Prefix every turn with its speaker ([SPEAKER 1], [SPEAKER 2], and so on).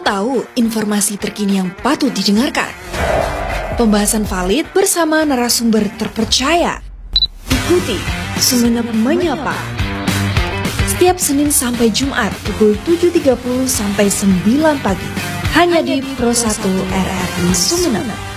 [SPEAKER 1] tahu informasi terkini yang patut didengarkan? Pembahasan valid bersama narasumber terpercaya. Ikuti Sumeneb Menyapa. Setiap Senin sampai Jumat pukul 7.30 sampai 9 pagi. Hanya di Pro 1 RRI Sumeneb.